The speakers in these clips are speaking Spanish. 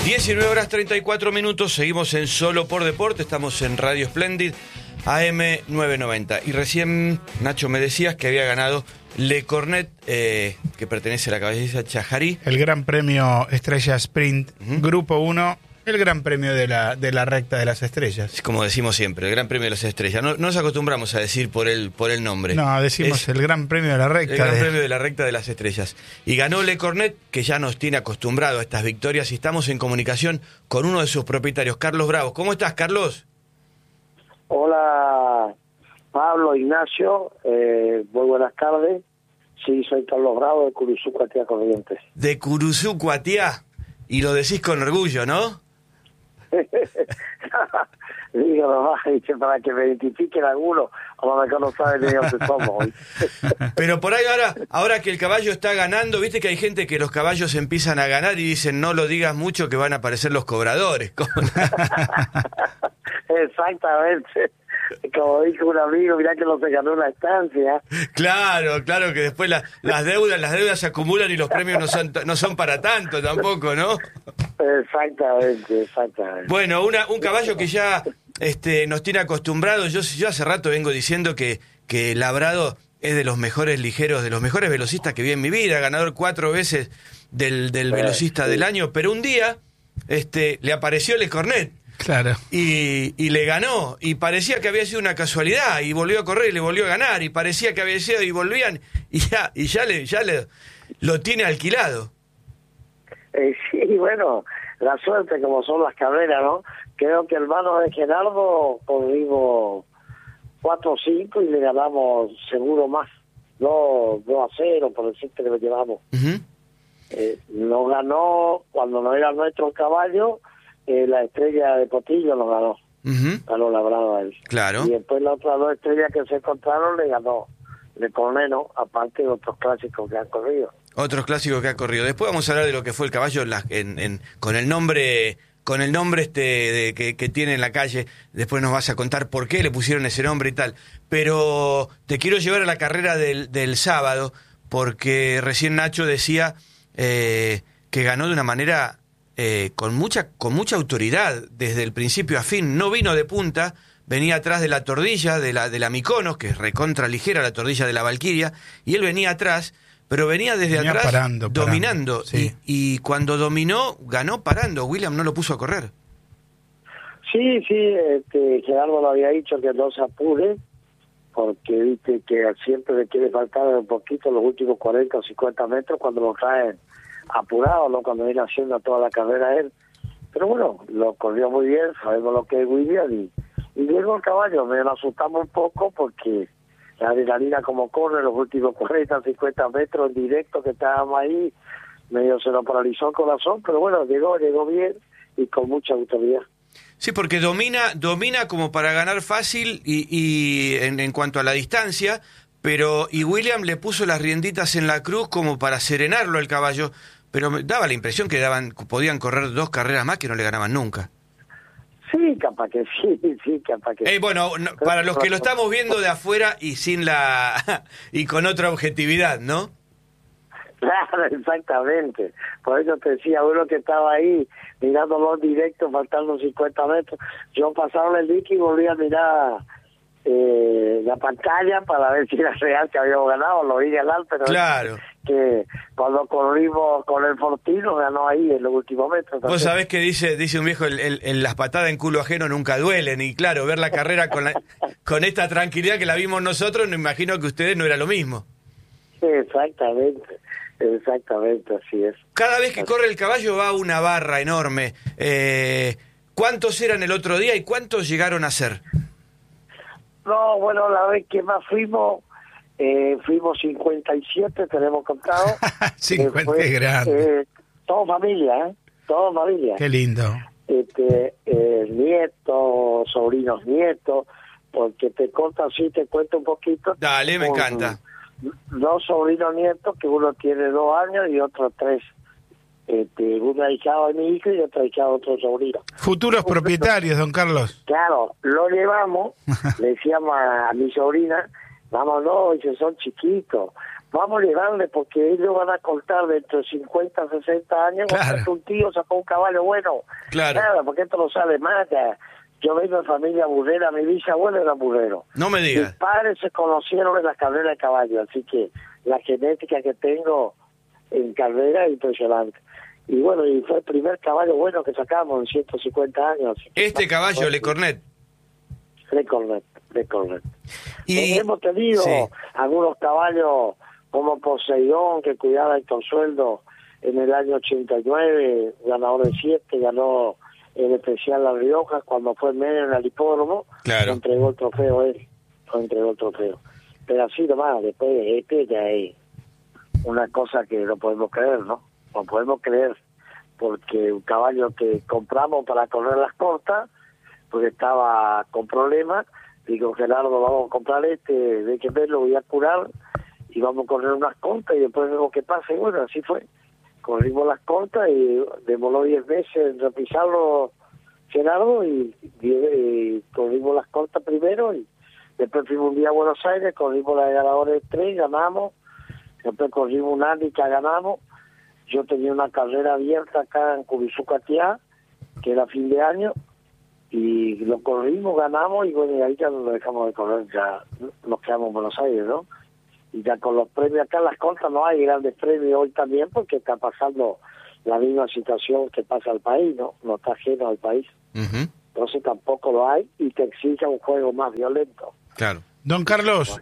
19:34, seguimos en Solo por Deporte, estamos en Radio Splendid, AM 990. Y recién, Nacho, me decías que había ganado Le Cornet, que pertenece a la caballeriza Chajarí. El Gran Premio Estrella Sprint, Grupo 1, el Gran Premio de la Recta de las Estrellas. Como decimos siempre, el Gran Premio de las Estrellas. No nos acostumbramos a decir por el nombre. No, decimos el Gran Premio de la Recta. El Gran Premio de la Recta de las Estrellas. Y ganó Le Cornet, que ya nos tiene acostumbrado a estas victorias, y estamos en comunicación con uno de sus propietarios, Carlos Bravos. ¿Cómo estás, Carlos? Hola, Pablo, Ignacio, muy buenas tardes. Sí, soy Carlos Bravo de Curuzú, Cuatiá, Corrientes. De Curuzú, Cuatiá, y lo decís con orgullo, ¿no? Digo nomás, para que me identifiquen algunos, a lo mejor no saben de dónde somos. Pero por ahí ahora que el caballo está ganando, viste que hay gente que los caballos empiezan a ganar y dicen no lo digas mucho que van a aparecer los cobradores. Exactamente. Como dijo un amigo, mirá que no se ganó una estancia. Claro, que después las deudas se acumulan y los premios no son para tanto tampoco, ¿no? Exactamente. Bueno, un caballo que ya nos tiene acostumbrados. Yo hace rato vengo diciendo que Labrado es de los mejores ligeros, de los mejores velocistas que vi en mi vida, ganador 4 veces del velocista del año, pero un día le apareció Le Cornet. Claro. Y le ganó, y parecía que había sido una casualidad, y volvió a correr y le volvió a ganar, y parecía que había sido, y volvían, y ya lo tiene alquilado. Sí, bueno, la suerte como son las carreras, ¿no? Creo que el mano de Gerardo corrimos 4 o 5 y le ganamos seguro más, 2-0, por decirte que lo llevamos. Nos ganó cuando no era nuestro caballo. La estrella de Potillo nos ganó. Ganó Labrado a él. Claro. Y después las otras 2 estrellas que se encontraron le ganó Le Cornet, aparte de otros clásicos que han corrido. Otros clásicos que ha corrido. Después vamos a hablar de lo que fue el caballo con el nombre que tiene en la calle. Después nos vas a contar por qué le pusieron ese nombre y tal. Pero te quiero llevar a la carrera del sábado, porque recién Nacho decía que ganó de una manera con mucha autoridad desde el principio a fin. No vino de punta, venía atrás de la tordilla de la Mykonos, que es recontra ligera, la tordilla de la Valquiria, y él venía atrás, pero venía desde atrás parando, dominando. Sí. Y cuando dominó, ganó parando. William no lo puso a correr. Sí, Gerardo lo había dicho que no se apure, porque viste que siempre le quiere faltar un poquito los últimos 40 o 50 metros cuando lo traen apurado, ¿no? Cuando viene haciendo toda la carrera él. Pero bueno, lo corrió muy bien, sabemos lo que es William, y luego el caballo, me lo asustamos un poco porque la adrenalina como corre los últimos 40, 50 metros en directo que estábamos ahí, medio se nos paralizó el corazón, pero bueno, llegó bien y con mucha autoridad. Sí, porque domina como para ganar fácil y en cuanto a la distancia, pero William le puso las rienditas en la cruz como para serenarlo al caballo, pero me daba la impresión que podían correr 2 carreras más que no le ganaban nunca. Sí, capaz que sí, capaz que bueno, para los que lo estamos viendo de afuera y y con otra objetividad, ¿no? Claro, exactamente. Por eso te decía, uno que estaba ahí mirándolo en directo, faltando 50 metros, yo pasaba el dique y volví a mirar la pantalla para ver si era real que habíamos ganado, lo vi ganar, pero claro, que cuando corrimos con el Fortino ganó ahí en los últimos metros. Vos sabés que dice un viejo, las patadas en culo ajeno nunca duelen, y claro, ver la carrera con esta tranquilidad que la vimos nosotros, me imagino que ustedes no era lo mismo. Exactamente, así es. Cada vez que corre el caballo va a una barra enorme. ¿Cuántos eran el otro día y cuántos llegaron a ser? No, bueno, la vez que más fuimos 57, tenemos contado. 50 es grande. Todo familia. Qué lindo. Nietos, sobrinos nietos, porque te cuento un poquito. Dale, me encanta. 2 sobrinos nietos, que uno tiene 2 años y otro 3. Uno ahijado de mi hijo y otro ahijado de otro sobrino. Futuros propietarios, don Carlos. Claro, lo llevamos, le decíamos a mi sobrina, vámonos, dice, son chiquitos, vamos a llegarle porque ellos van a cortar dentro de 50, 60 años. Claro. Un tío sacó un caballo bueno. Claro. Nada, porque esto lo sabe más. Yo vengo de familia burrera, mi bisabuelo era burrero. No me Mis digas. padres se conocieron en las carreras de caballo, así que la genética que tengo en carrera es impresionante. Y bueno, y fue el primer caballo bueno que sacamos en 150 años. Así que Este caballo, Le Cornet. Le Cornet. Y Hemos tenido sí. algunos caballos como Poseidón, que cuidaba Héctor Sueldo en el año 89, ganador de 7, ganó el especial La Rioja cuando fue medio en el hipódromo. Claro. Lo entregó el trofeo él, lo entregó el trofeo. Pero así nomás, después de este ya es una cosa que no podemos creer, ¿no? No podemos creer, porque un caballo que compramos para correr las cortas, porque estaba con problemas, digo, Gerardo, vamos a comprar de que verlo, voy a curar, y vamos a correr unas cortas, y después vemos qué pasa, y bueno, así fue. Corrimos las cortas, y demoró 10 meses en repisarlo Gerardo, y corrimos las cortas primero, y después fuimos un día a Buenos Aires, corrimos la de ganadores 3, ganamos, después corrimos un Ánica, ganamos. Yo tenía una carrera abierta acá en Cubizucatiá, que era fin de año, y lo corrimos, ganamos, y bueno, y ahí ya no lo dejamos de correr, ya nos quedamos en Buenos Aires, ¿no? Y ya con los premios acá en las cortas no hay grandes premios hoy también, porque está pasando la misma situación que pasa al país, ¿no? No está ajeno al país. Ujú. Entonces tampoco lo hay, y te exige un juego más violento. Claro. Don Carlos,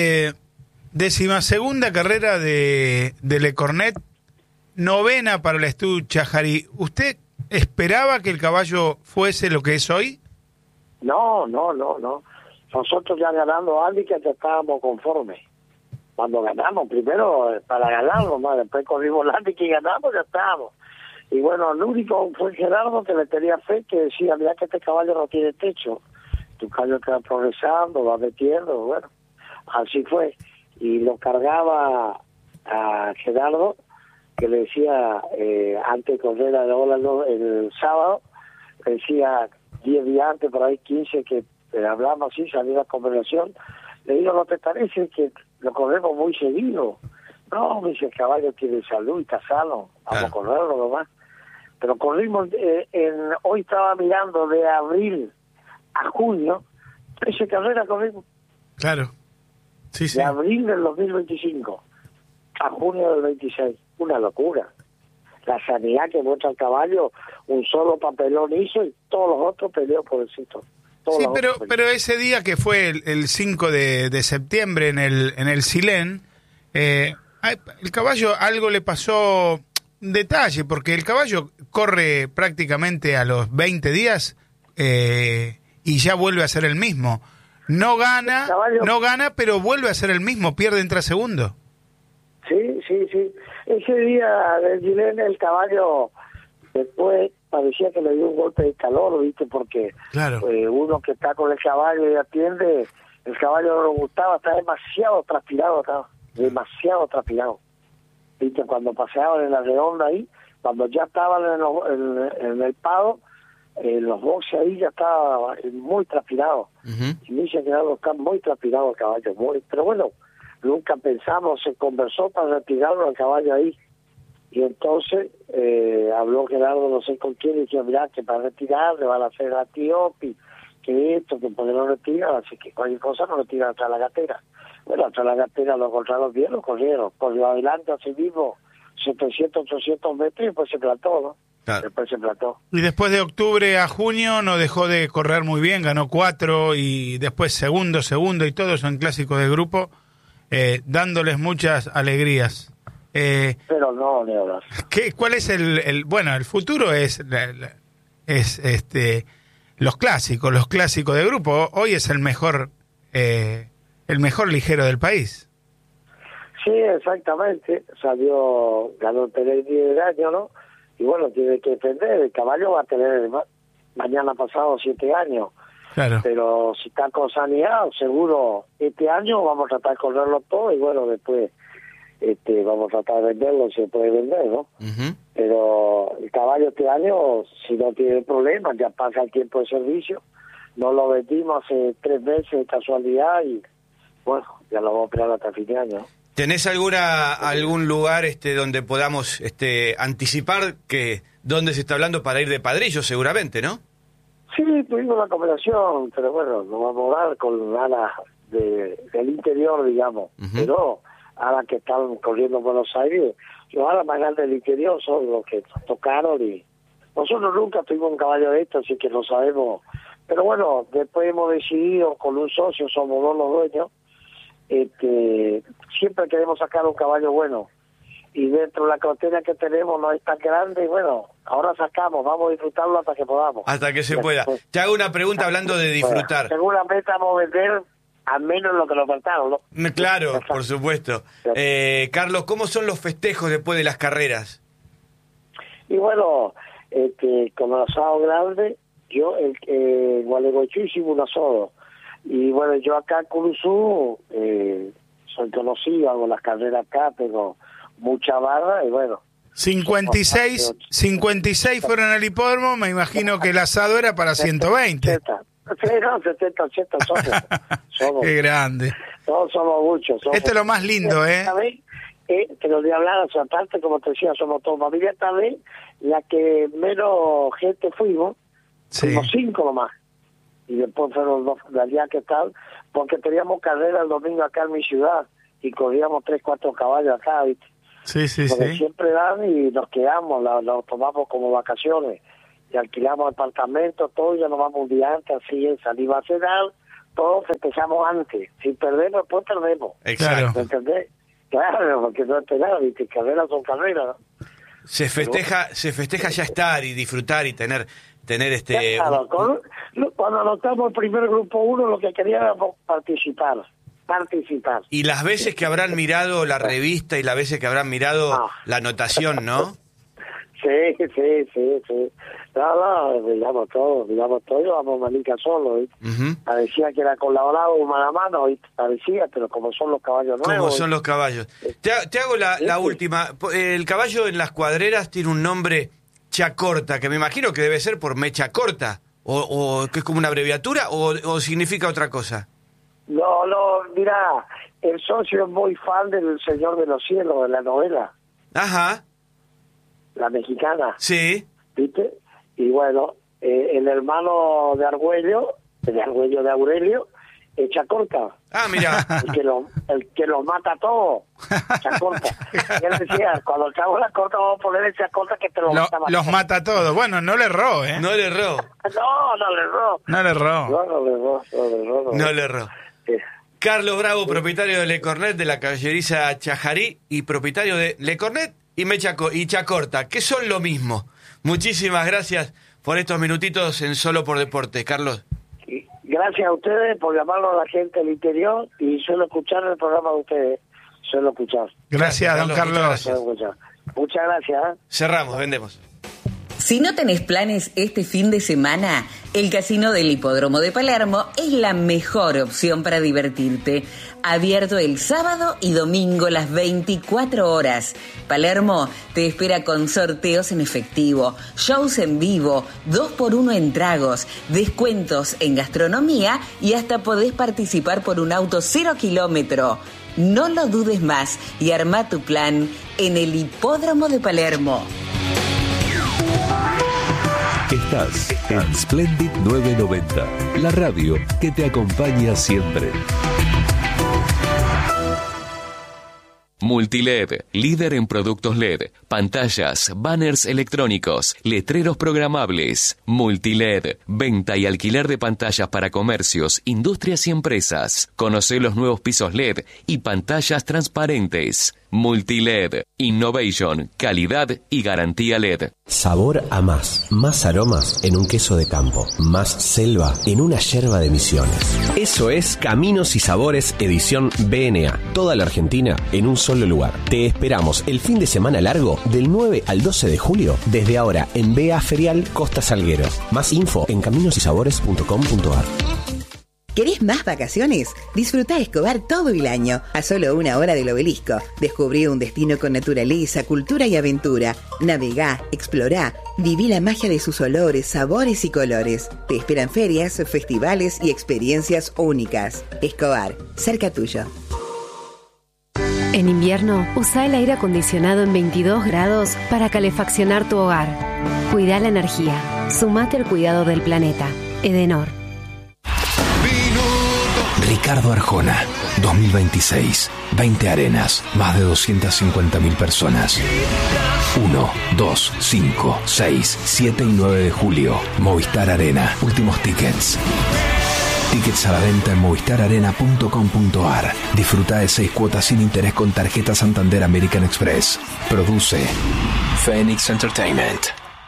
12ª carrera de Le Cornet, 9ª para el Estudio Chajarí. ¿Usted esperaba que el caballo fuese lo que es hoy? No. Nosotros ya ganando Álica ya estábamos conformes. Cuando ganamos, primero para ganarlo, más después corrimos la Álica y ganamos, ya estábamos. Y bueno, el único fue Gerardo que le tenía fe, que decía, mira que este caballo no tiene techo. Tu caballo está progresando, va metiendo, bueno, así fue. Y lo cargaba a Gerardo, que le decía, antes de correr a la ola el sábado, le decía 10 días antes, por ahí 15, que hablamos así, salió la conversación. Le digo, ¿no te parece que lo corremos muy seguido? No, me dice, el caballo tiene salud y está sano, vamos a correrlo nomás. Pero corrimos, hoy estaba mirando de abril a junio, 13 carreras corrimos. Claro. Sí, sí. De abril del 2025 a junio del 26. Una locura. La sanidad que muestra el caballo, un solo papelón hizo y todos los otros peleó por el sitio. Sí, pero ese día que fue el 5 de septiembre en el Silén, el caballo algo le pasó, un detalle, porque el caballo corre prácticamente a los 20 días y ya vuelve a ser el mismo. No gana, pero vuelve a ser el mismo, pierde en 3 segundos. Sí. Ese día del Silén el caballo después parecía que le dio un golpe de calor, ¿viste? Porque claro. Uno que está con el caballo y atiende, el caballo no le gustaba, está demasiado transpirado, ¿Viste? Cuando paseaban en la redonda ahí, cuando ya estaban en el pado, los boxes ahí ya estaba muy transpirado. Ujú. Y me dice que está muy transpirado el caballo, pero bueno, nunca pensamos, se conversó para retirarlo al caballo ahí. Y entonces habló Gerardo, no sé con quién, y decía, mirá, que para retirar le van a hacer la tiopi, que esto, que porque no retiran, así que cualquier cosa no retiran hasta la gatera. Bueno, hasta la gatera lo encontraron bien, lo corrieron, corrió adelante así mismo, 700, 800 metros y después se plató, ¿no? Claro. Después se plató. Y después de octubre a junio no dejó de correr muy bien, ganó 4 y después segundo y todo eso en clásico de grupo, dándoles muchas alegrías. Pero no, Leonas. ¿Cuál es el futuro es los clásicos de grupo? Hoy es el mejor ligero del país. Sí, exactamente. Ganó el Pellegrini del año, ¿no? Y bueno, tiene que defender. El caballo va a tener mañana pasado 7 años. Claro. Pero si está con sanidad, seguro este año vamos a tratar de correrlo todo y bueno, después vamos a tratar de venderlo, se puede vender, ¿no? Ujú. Pero el caballo este año, si no tiene problemas, ya pasa el tiempo de servicio. No lo vendimos hace 3 meses de casualidad y bueno, ya lo vamos a operar hasta fin de año. ¿Tenés algún lugar donde podamos anticipar que dónde se está hablando para ir de padrillo seguramente, ¿no? Sí, tuvimos una conversación, pero bueno, nos vamos a dar con alas del interior, digamos. Uh-huh. Pero alas que están corriendo en Buenos Aires, los alas más grandes del interior son los que tocaron y nosotros nunca tuvimos un caballo de esto, así que no sabemos. Pero bueno, después hemos decidido con un socio, somos dos los dueños, siempre queremos sacar un caballo bueno. Y dentro de la cartera que tenemos no es tan grande, y bueno, ahora sacamos, vamos a disfrutarlo hasta que podamos. Hasta que se pueda. Te hago una pregunta hablando de disfrutar. Seguramente vamos a vender al menos lo que nos faltaron, ¿no? Claro, por supuesto. Carlos, ¿cómo son los festejos después de las carreras? Y bueno, con el asado grande, yo en Gualeguaychú hicimos un asado. Y bueno, yo acá en Curuzú soy conocido, hago las carreras acá, tengo mucha barra y bueno. 56 fueron al hipódromo, me imagino que el asado era para 120. 70. Sí, no, 70, 80 somos. Qué grande. Todos somos muchos. Esto es lo más lindo, ¿eh? Te lo voy a hablar, o sea, aparte, como te decía, somos todos familia. Esta vez, la que menos gente fuimos 5 nomás. Y después fueron 2 de allá que tal, porque teníamos carrera el domingo acá en mi ciudad y corríamos 3, 4 caballos acá, ¿viste? Sí. Porque siempre dan y nos quedamos, lo tomamos como vacaciones y alquilamos apartamentos, todo, y ya nos vamos un día antes, así es, salimos a cenar, todos festejamos antes, si perdemos, después perdemos. Exacto. ¿Me entendés? Claro, porque no esperar, ¿viste? Carreras son carreras, ¿no? Se festeja ya estar y disfrutar y tener Claro, cuando anotamos el primer grupo 1, lo que queríamos participar. Y las veces que habrán mirado la revista y las veces que habrán mirado la anotación, ¿no? Sí. No, miramos todo, y vamos manica solo, ¿viste? Uh-huh. Parecía que era colaborado mano a mano, ¿viste? Parecía, pero como son los caballos nuevos. Como son los caballos. Te hago la última. El caballo en las cuadreras tiene un nombre Chacorta, que me imagino que debe ser por mecha corta, o que es como una abreviatura, o significa otra cosa. No, mirá, el socio es muy fan del Señor de los Cielos, de la novela. Ajá. La mexicana. Sí. ¿Viste? Y bueno, el hermano de Argüello de Aurelio, es Chacorta. Ah, mira. El que los mata a todos, Chacorta. Y él decía, cuando echamos la corta vamos a poner el Chacorta que te lo mata. Los mata a todos. Bueno, no le erró, ¿eh? No le erró. No le erró. Sí. Carlos Bravo, propietario de Le Cornet, de la caballeriza Chajarí, y propietario de Le Cornet y Chacorta, que son lo mismo. Muchísimas gracias por estos minutitos en Solo por Deportes, Carlos. Gracias a ustedes por llamarnos a la gente del interior, y suelo escuchar el programa de ustedes. Gracias, don Carlos. Muchas gracias. Cerramos, vendemos. Si no tenés planes este fin de semana, el Casino del Hipódromo de Palermo es la mejor opción para divertirte. Abierto el sábado y domingo las 24 horas. Palermo te espera con sorteos en efectivo, shows en vivo, 2x1 en tragos, descuentos en gastronomía y hasta podés participar por un auto 0 kilómetro. No lo dudes más y arma tu plan en el Hipódromo de Palermo. Estás en Splendid 990, la radio que te acompaña siempre. Multiled, líder en productos LED, pantallas, banners electrónicos, letreros programables. Multiled, venta y alquiler de pantallas para comercios, industrias y empresas. Conoce los nuevos pisos LED y pantallas transparentes. Multiled, innovation, calidad y garantía LED. Sabor a más aromas en un queso de campo, más selva en una yerba de Misiones. Eso es Caminos y Sabores edición BNA, toda la Argentina en un solo lugar. Te esperamos el fin de semana largo del 9 al 12 de julio, desde ahora en BA Ferial Costa Salguero. Más info en caminosysabores.com.ar. ¿Querés más vacaciones? Disfrutá Escobar todo el año, a solo 1 hora del Obelisco. Descubrí un destino con naturaleza, cultura y aventura. Navegá, explorá, viví la magia de sus olores, sabores y colores. Te esperan ferias, festivales y experiencias únicas. Escobar, cerca tuyo. En invierno, usa el aire acondicionado en 22 grados para calefaccionar tu hogar. Cuida la energía. Sumate al cuidado del planeta. Edenor. Ricardo Arjona, 2026. 20 arenas, más de 250.000 personas. 1, 2, 5, 6, 7 y 9 de julio. Movistar Arena. Últimos tickets. Tickets a la venta en movistararena.com.ar. Disfruta de 6 cuotas sin interés con tarjeta Santander American Express. Produce Phoenix Entertainment.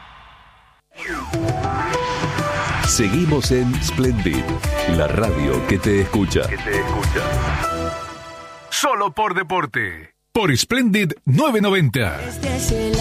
Seguimos en Splendid, la radio que te escucha. Solo por deporte. Por Splendid 990.